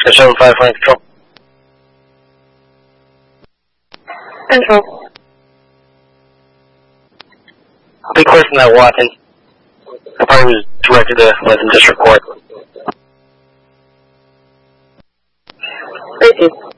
Control 5 flight control. Control. Be clear from that Watson. The party was directed to let them just report. Receive.